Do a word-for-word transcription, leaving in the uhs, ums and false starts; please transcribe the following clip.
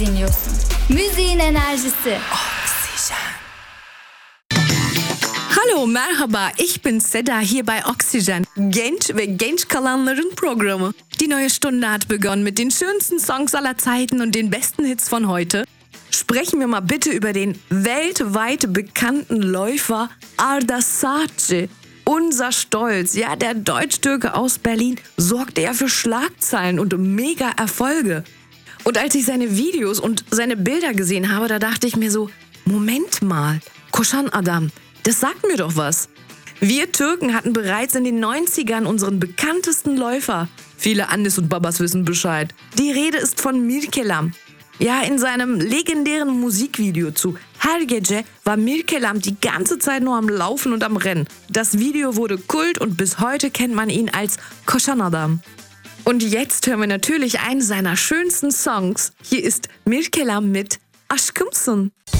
dinliyorsun. Müziğin enerjisi. Hallo, merhaba, ich bin Seda hier bei Oxygen. Genç ve genç kalanların programı. Die neue Stunde hat begonnen mit den schönsten Songs aller Zeiten und den besten Hits von heute. Sprechen wir mal bitte über den weltweit bekannten Läufer Arda Saatçi. Unser Stolz, ja, der Deutsch-Türke aus Berlin, sorgte ja für Schlagzeilen und mega Erfolge. Und als ich seine Videos und seine Bilder gesehen habe, da dachte ich mir so, Moment mal, Koşan Adam, das sagt mir doch was. Wir Türken hatten bereits in den neunzigern unseren bekanntesten Läufer. Viele Annis und Babas wissen Bescheid. Die Rede ist von Mirkelam. Ja, in seinem legendären Musikvideo zu Her Gece war Mirkelam die ganze Zeit nur am Laufen und am Rennen. Das Video wurde Kult und bis heute kennt man ihn als Koşan Adam. Und jetzt hören wir natürlich einen seiner schönsten Songs. Hier ist Mirkelam mit Aşkımsın.